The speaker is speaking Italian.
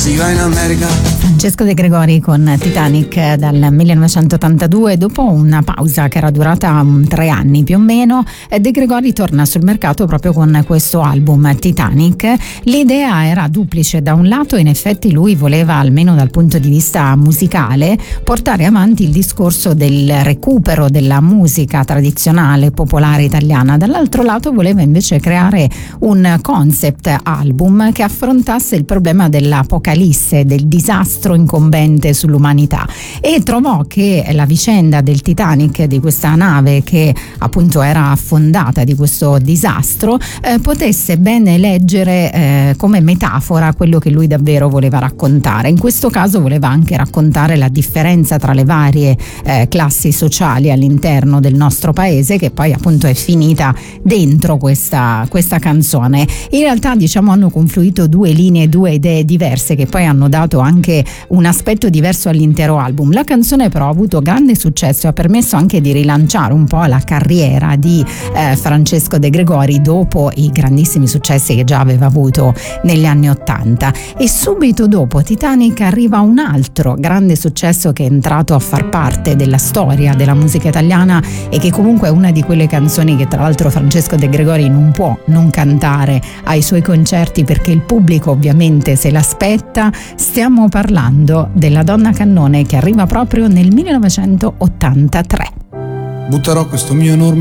si va in America. Francesco De Gregori con Titanic dal 1982. Dopo una pausa che era durata 3 anni più o meno, De Gregori torna sul mercato proprio con questo album Titanic. L'idea era duplice: da un lato in effetti lui voleva, almeno dal punto di vista musicale, portare avanti il discorso del recupero della musica tradizionale popolare italiana, dall'altro lato voleva invece creare un concept album che affrontasse il problema dell'apocalisse, del disastro incombente sull'umanità, e trovò che la vicenda del Titanic, di questa nave che appunto era affondata, di questo disastro, potesse bene leggere come metafora quello che lui davvero voleva raccontare. In questo caso voleva anche raccontare la differenza tra le varie classi sociali all'interno del nostro paese, che poi appunto è finita dentro questa canzone. In realtà, diciamo, hanno confluito due linee, due idee diverse che poi hanno dato anche un aspetto diverso all'intero album. La canzone però ha avuto grande successo e ha permesso anche di rilanciare un po' la carriera di Francesco De Gregori dopo i grandissimi successi che già aveva avuto negli anni '80. E subito dopo Titanic arriva un altro grande successo che è entrato a far parte della storia della musica italiana e che comunque è una di quelle canzoni che tra l'altro Francesco De Gregori non può non cantare ai suoi concerti, perché il pubblico ovviamente se l'aspetta. Stiamo parlando della Donna Cannone, che arriva proprio nel 1983. Butterò questo mio enorme